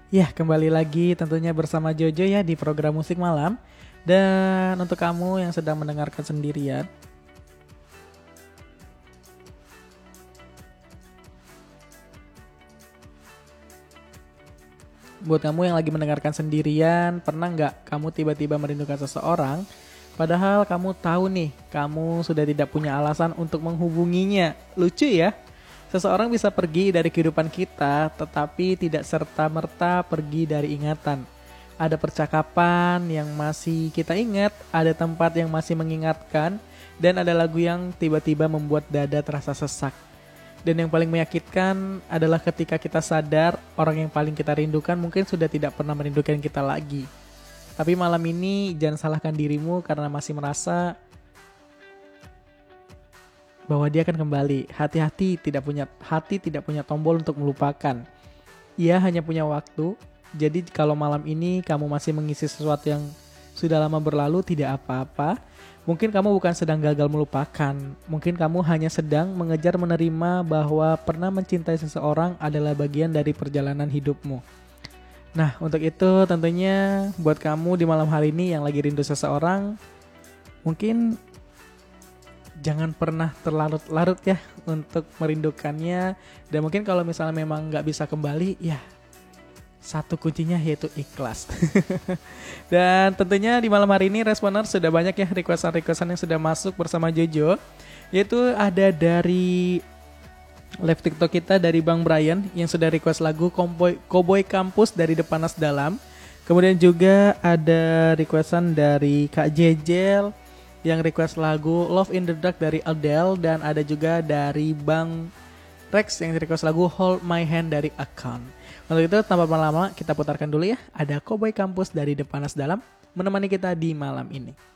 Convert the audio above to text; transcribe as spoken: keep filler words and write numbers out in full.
Ya, kembali lagi tentunya bersama Jojo ya di program Musik Malam. Dan untuk kamu yang sedang mendengarkan sendirian, buat kamu yang lagi mendengarkan sendirian, pernah nggak kamu tiba-tiba merindukan seseorang, padahal kamu tahu nih, kamu sudah tidak punya alasan untuk menghubunginya. Lucu ya? Seseorang bisa pergi dari kehidupan kita, tetapi tidak serta-merta pergi dari ingatan. Ada percakapan yang masih kita ingat, ada tempat yang masih mengingatkan, dan ada lagu yang tiba-tiba membuat dada terasa sesak. Dan yang paling menyakitkan adalah ketika kita sadar orang yang paling kita rindukan mungkin sudah tidak pernah merindukan kita lagi. Tapi malam ini jangan salahkan dirimu karena masih merasa bahwa dia akan kembali. Hati-hati tidak punya hati tidak punya tombol untuk melupakan. Ia hanya punya waktu. Jadi kalau malam ini kamu masih mengisi sesuatu yang sudah lama berlalu, tidak apa-apa. Mungkin kamu bukan sedang gagal melupakan. Mungkin kamu hanya sedang mengejar menerima bahwa pernah mencintai seseorang adalah bagian dari perjalanan hidupmu. Nah, untuk itu tentunya buat kamu di malam hari ini yang lagi rindu seseorang, mungkin jangan pernah terlarut-larut ya untuk merindukannya. Dan mungkin kalau misalnya memang gak bisa kembali, ya satu kuncinya yaitu ikhlas. Dan tentunya di malam hari ini Responer sudah banyak ya requestan-requestan yang sudah masuk bersama Jojo. Yaitu ada dari live TikTok kita dari Bang Brian yang sudah request lagu Cowboy, Cowboy Campus dari Depanas Dalam. Kemudian juga ada requestan dari Kak Jejel yang request lagu Love in the Dark dari Adele. Dan ada juga dari Bang Rex yang request lagu Hold My Hand dari Akon. Untuk itu tanpa lama-lama kita putarkan dulu ya. Ada Cowboy Campus dari Depanas Dalam menemani kita di malam ini.